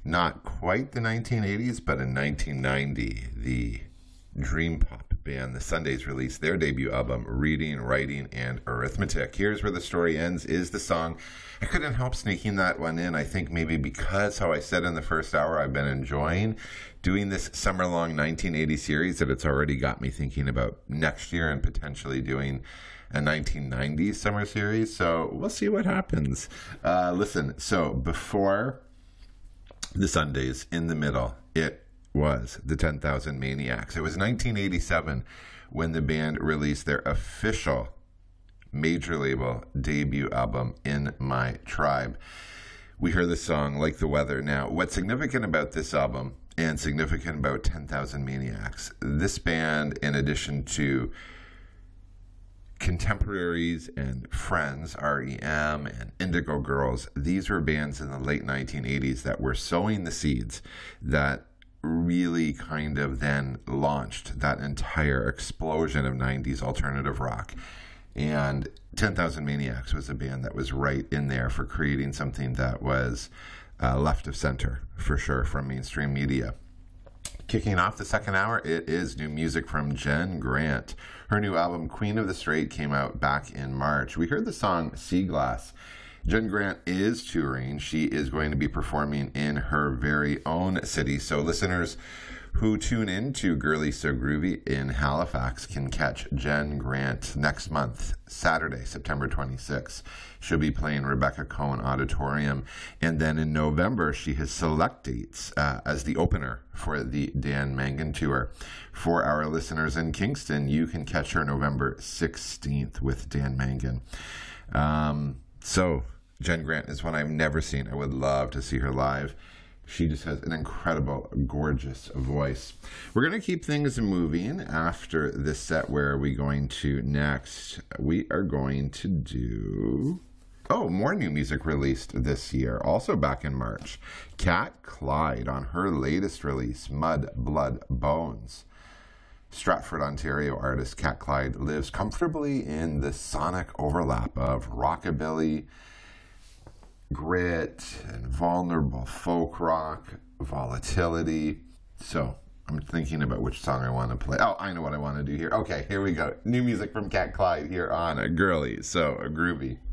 not quite the 1980s, but in 1990, the dream pop band The Sundays released their debut album, Reading, Writing, and Arithmetic. Here's Where the Story Ends is the song. I couldn't help sneaking that one in. I think maybe because how I said in the first hour, I've been enjoying doing this summer-long 1980 series that it's already got me thinking about next year and potentially doing a 1990s summer series. So we'll see what happens. Listen, so before The Sundays, in the middle, it was the 10,000 Maniacs. It was 1987 when the band released their official major label debut album, In My Tribe. We heard the song Like the Weather. Now, what's significant about this album and significant about 10,000 Maniacs, this band, in addition to contemporaries and friends, REM and Indigo Girls, these were bands in the late 1980s that were sowing the seeds that really kind of then launched that entire explosion of 90s alternative rock. And 10,000 Maniacs was a band that was right in there for creating something that was left of center, for sure, from mainstream media. Kicking off the second hour, it is new music from Jen Grant. Her new album, Queen of the Straight, came out back in March. We heard the song Sea Glass. Jen Grant is touring. She is going to be performing in her very own city. So listeners who tune in to Girly So Groovy in Halifax can catch Jen Grant next month, Saturday, September 26th. She'll be playing Rebecca Cohen Auditorium. And then in November, she has select dates as the opener for the Dan Mangan Tour. For our listeners in Kingston, you can catch her November 16th with Dan Mangan. So Jen Grant is one I've never seen. I would love to see her live. She just has an incredible, gorgeous voice. We're going to keep things moving after this set. Where are we going to next? We are going to do... more new music released this year, also back in March. Kat Clyde on her latest release, Mud, Blood, Bones. Stratford, Ontario artist Kat Clyde lives comfortably in the sonic overlap of rockabilly, grit, and vulnerable folk rock, volatility. So I'm thinking about which song I want to play. Oh, I know what I want to do here. Okay, here we go. New music from Kat Clyde here on Girly So Groovy.